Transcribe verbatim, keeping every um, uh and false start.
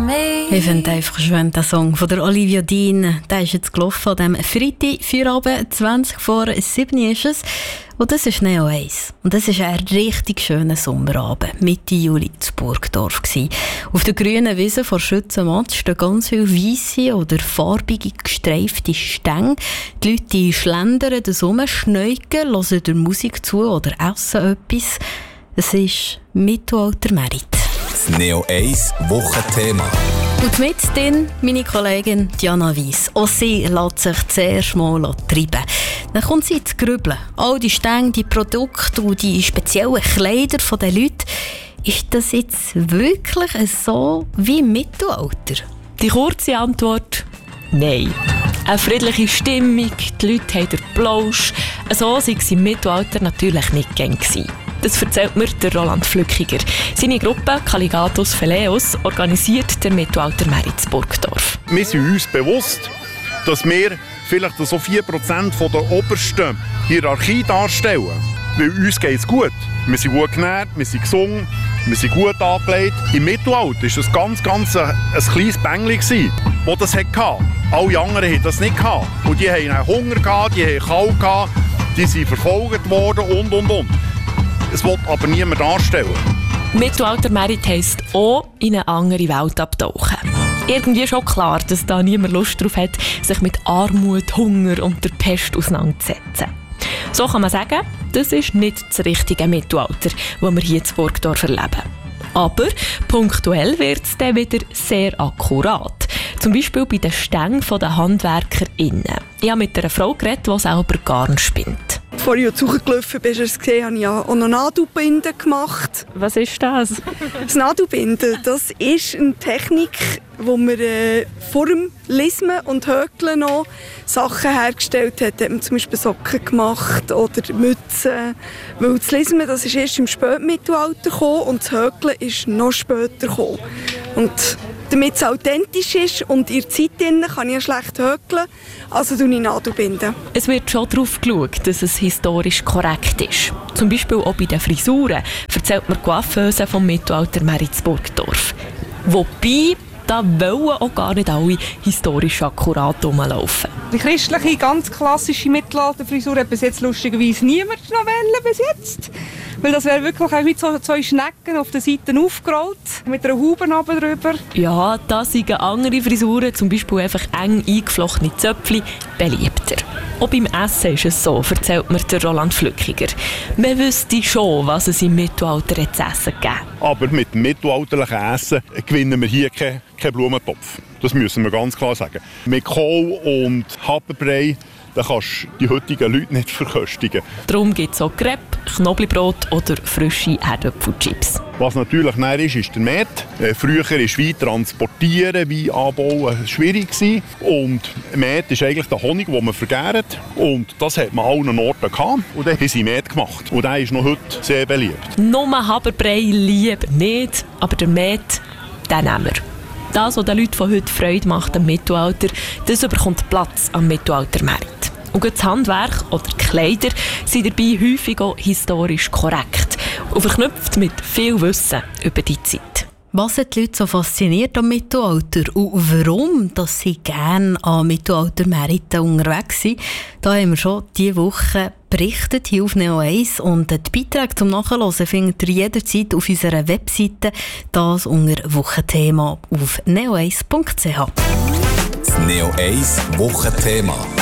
me. Ich finde einfach schön, der Song von der Olivia Dean. Der ist jetzt gelaufen an diesem Freitag, Feierabend, zwanzig vor sieben ist es. Und das ist Neo eins. Und das war ein richtig schöner Sommerabend, Mitte Juli zu Burgdorf gewesen. Auf der grünen Wiese vor Schützenmatt stehen ganz viele weisse oder farbige gestreifte Stänge. Die Leute die schlendern da rum, schneuken, hören der Musik zu oder essen etwas. Es ist Mittelalter-Merit. Das Neo eins Wochenthema. Und mit drin meine Kollegin Diana Weiss. Auch sie lässt sich zuerst mal treiben. Dann kommt sie ins Grübeln. All die Stänge, die Produkte und die speziellen Kleider der Leute. Ist das jetzt wirklich so wie im Mittelalter? Die kurze Antwort: Nein. Eine friedliche Stimmung, die Leute haben den Plausch. So war es im Mittelalter natürlich nicht gern gewesen. Das erzählt mir der Roland Flückiger. Seine Gruppe Caligatus Feleus organisiert den Mittelalter-Merit in Burgdorf. Wir sind uns bewusst, dass wir vielleicht so vier Prozent von der obersten Hierarchie darstellen. Weil uns geht es gut. Wir sind gut genährt, wir sind gesungen, wir sind gut angelegt. Im Mittelalter war das ganz, ganz ein, ein kleines Bängli, das das hatte. Alle anderen hatten das nicht. Und die hatten Hunger, die hatten kalt, die sind verfolgt worden und, und, und. Es will aber niemand darstellen. Mittelalter-Merit heisst auch in eine andere Welt abtauchen. Irgendwie schon klar, dass da niemand Lust darauf hat, sich mit Armut, Hunger und der Pest auseinanderzusetzen. So kann man sagen, das ist nicht das richtige Mittelalter, das wir hier in Burgdorf erleben. Aber punktuell wird es dann wieder sehr akkurat. Zum Beispiel bei den Stängen der HandwerkerInnen. Ich habe mit einer Frau geredet, die selber Garn spinnt. Bevor ich hochgelaufen bin, hast du gesehen, habe ich ja auch noch Nadelbinden gemacht. Was ist das? Das Nadelbinden, das ist eine Technik, wo man äh, vor dem Lismen und Hökeln noch Sachen hergestellt hat. Da hat man zum Beispiel Socken gemacht oder Mützen. Weil das Lismen, das ist erst im Spätmittelalter gekommen und das Hökeln ist noch später gekommen. Und damit es authentisch ist und in der Zeit drin, kann ich ja schlecht hökeln, also tue ich Nadelbinden. Es wird schon darauf geschaut, dass es historisch korrekt ist. Zum Beispiel auch bei den Frisuren, erzählt mir die Coiffeuse vom Mittelalter-Merit in Burgdorf. Wobei, da wollen auch gar nicht alle historisch akkurat rumlaufen. Die christliche, ganz klassische Mittelalterfrisur hat bis jetzt lustigerweise niemand noch wollen, bis jetzt. Weil das wäre wirklich auch wie so zwei Schnecken auf den Seiten aufgerollt, mit einer Haube oben drüber. Ja, da sind andere Frisuren, zum Beispiel einfach eng eingeflochtene Zöpfchen, beliebter. Auch beim Essen ist es so, erzählt mir der Roland Flückiger. Man wüsste schon, was es im Mittelalter zu essen gab. Aber mit dem mittelalterlichen Essen gewinnen wir hier keinen kein Blumentopf. Das müssen wir ganz klar sagen. Mit Kohl und Haferbrei, da kannst du die heutigen Leute nicht verköstigen. Darum gibt es auch Crepe, Knoblauchbrot oder frische Erdäpfelchips. Was natürlich näher ist, ist der Met. Äh, früher war Wein transportieren, Wein anbauen schwierig gewesen. Und Met ist eigentlich der Honig, den man vergärt. Und das hat man an allen Orten gehabt. Und dann haben sie Met gemacht. Und der ist noch heute sehr beliebt. Nur Haferbrei lieber nicht, aber der Met, den nehmen wir. Das, was den Leuten von heute Freude macht am Mittelalter, das bekommt Platz am Mittelalter-Merit. Und das Handwerk oder die Kleider sind dabei häufig auch historisch korrekt und verknüpft mit viel Wissen über die Zeit. Was hat die Leute so fasziniert am Mittelalter und warum dass sie gerne an Mittelalter-Meriten unterwegs sind, da haben wir schon diese Woche berichtet hier auf Neo eins und die Beiträge zum Nachhören findet ihr jederzeit auf unserer Webseite, das unter Wochenthema auf neo eins punkt c h. Das Neo eins Wochenthema.